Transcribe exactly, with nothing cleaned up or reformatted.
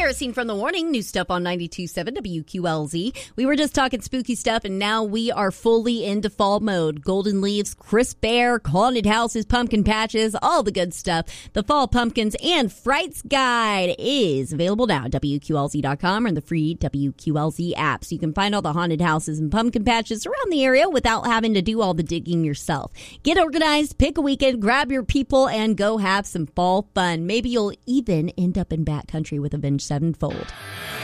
Embarrassing from the Warning, new stuff on ninety-two point seven W Q L Z. We were just talking spooky stuff, and now we are fully into fall mode. Golden leaves, crisp air, haunted houses, pumpkin patches, all the good stuff. The Fall Pumpkins and Frights Guide is available now at W Q L Z dot com or in the free W Q L Z app. So you can find all the haunted houses and pumpkin patches around the area without having to do all the digging yourself. Get organized, pick a weekend, grab your people, and go have some fall fun. Maybe you'll even end up in backcountry with Avenged Sevenfold.